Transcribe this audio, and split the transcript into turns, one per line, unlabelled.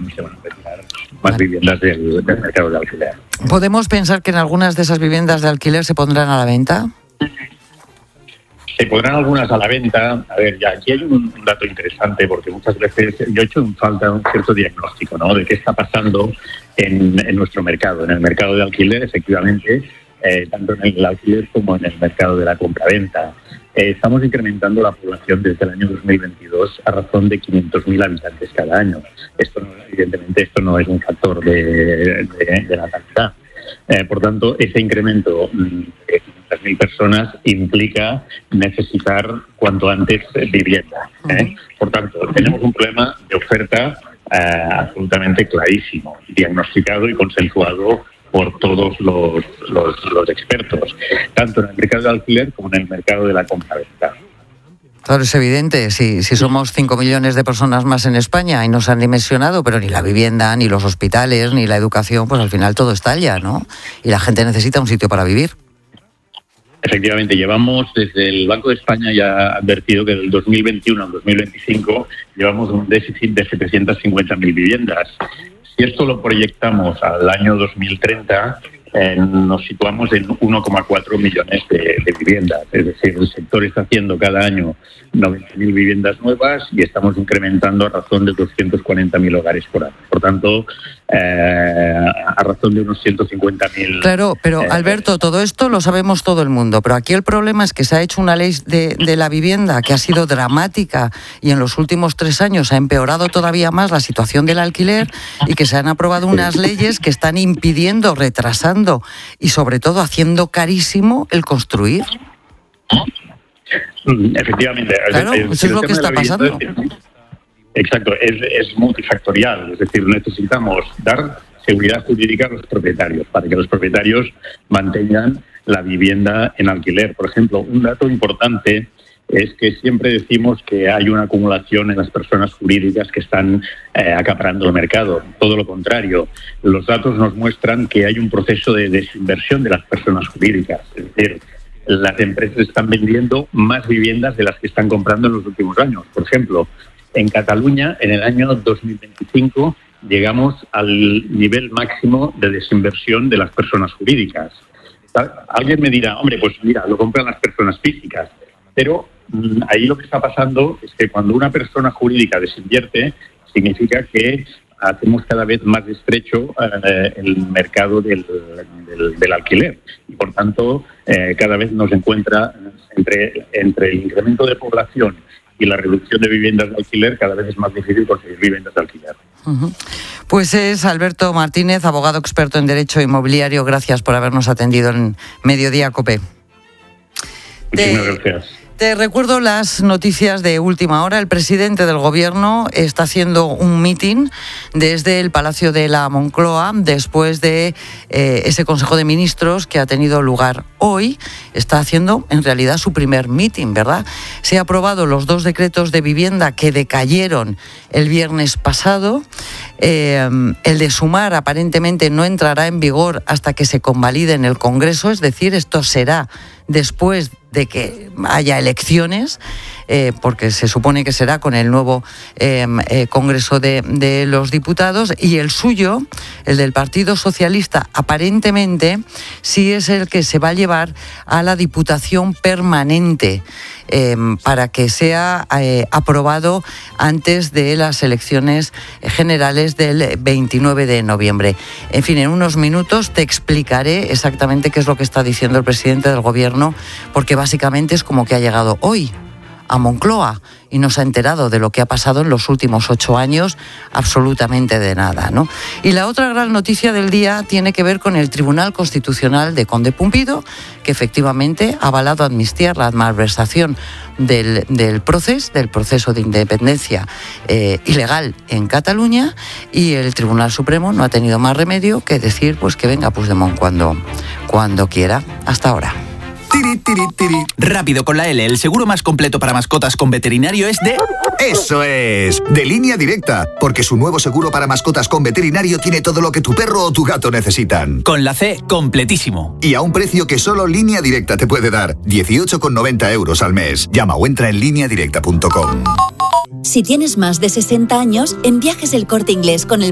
se van a retirar más viviendas del mercado de alquiler.
¿Podemos pensar que en algunas de esas viviendas de alquiler se pondrán a la venta?
Se pondrán algunas a la venta. A ver, ya aquí hay un dato interesante, porque muchas veces yo he hecho en falta un cierto diagnóstico, ¿no?, de qué está pasando en nuestro mercado. En el mercado de alquiler, efectivamente, tanto en el alquiler como en el mercado de la compraventa. Estamos incrementando la población desde el año 2022 a razón de 500.000 habitantes cada año. Evidentemente, esto no es un factor de natalidad. Por tanto, ese incremento de 500.000 personas implica necesitar cuanto antes vivienda. Por tanto, tenemos un problema de oferta absolutamente clarísimo, diagnosticado y consensuado por todos los expertos, tanto en el mercado de alquiler como en el mercado de la compraventa.
Claro, es evidente, si somos 5 millones de personas más en España y nos han dimensionado, pero ni la vivienda, ni los hospitales, ni la educación, pues al final todo estalla, ¿no? Y la gente necesita un sitio para vivir.
Efectivamente, llevamos, desde el Banco de España ya ha advertido que del 2021 al 2025 llevamos un déficit de 750.000 viviendas. Si esto lo proyectamos al año 2030, nos situamos en 1,4 millones de viviendas. Es decir, el sector está haciendo cada año 90.000 viviendas nuevas y estamos incrementando a razón de 240.000 hogares por año. Por tanto, a razón de unos 150.000...
Claro, pero Alberto, todo esto lo sabemos todo el mundo, pero aquí el problema es que se ha hecho una ley de la vivienda que ha sido dramática y en los últimos 3 años ha empeorado todavía más la situación del alquiler, y que se han aprobado unas leyes que están impidiendo, retrasando y sobre todo haciendo carísimo el construir.
Efectivamente.
Claro, eso es lo que está pasando.
Exacto, es multifactorial, es decir, necesitamos dar seguridad jurídica a los propietarios para que los propietarios mantengan la vivienda en alquiler. Por ejemplo, un dato importante es que siempre decimos que hay una acumulación en las personas jurídicas que están acaparando el mercado. Todo lo contrario, los datos nos muestran que hay un proceso de desinversión de las personas jurídicas. Es decir, las empresas están vendiendo más viviendas de las que están comprando en los últimos años. Por ejemplo, en Cataluña, en el año 2025, llegamos al nivel máximo de desinversión de las personas jurídicas. Alguien me dirá, hombre, pues mira, lo compran las personas físicas. Pero ahí lo que está pasando es que cuando una persona jurídica desinvierte, significa que hacemos cada vez más estrecho el mercado del alquiler. Y por tanto, cada vez nos encuentra entre el incremento de población y la reducción de viviendas de alquiler, cada vez es más difícil conseguir viviendas de alquiler.
Pues es Alberto Martínez, abogado experto en Derecho Inmobiliario. Gracias por habernos atendido en Mediodía COPE.
Muchísimas gracias.
Te recuerdo las noticias de última hora. El presidente del Gobierno está haciendo un mitin desde el Palacio de la Moncloa después de ese Consejo de Ministros que ha tenido lugar hoy. Está haciendo en realidad su primer mitin, ¿verdad? Se han aprobado los 2 decretos de vivienda que decayeron el viernes pasado. El de sumar aparentemente no entrará en vigor hasta que se convalide en el Congreso, es decir, esto será después de que haya elecciones, porque se supone que será con el nuevo Congreso de los Diputados, y el suyo, el del Partido Socialista, aparentemente sí es el que se va a llevar a la Diputación Permanente, para que sea aprobado antes de las elecciones generales del 29 de noviembre. En fin, en unos minutos te explicaré exactamente qué es lo que está diciendo el presidente del Gobierno, porque básicamente es como que ha llegado hoy a Moncloa y no se ha enterado de lo que ha pasado en los últimos 8 años, absolutamente de nada, ¿no? Y la otra gran noticia del día tiene que ver con el Tribunal Constitucional de Conde Pumpido, que efectivamente ha avalado amnistiar la malversación del proceso de independencia ilegal en Cataluña, y el Tribunal Supremo no ha tenido más remedio que decir pues que venga Puigdemont cuando quiera. Hasta ahora.
Tiri, tiri, tiri. Rápido con la L, el seguro más completo para mascotas con veterinario es de...
¡Eso es! De Línea Directa, porque su nuevo seguro para mascotas con veterinario tiene todo lo que tu perro o tu gato necesitan.
Con la C, completísimo.
Y a un precio que solo Línea Directa te puede dar, 18,90 euros al mes. Llama o entra en lineadirecta.com.
Si tienes más de 60 años, en Viajes El Corte Inglés con el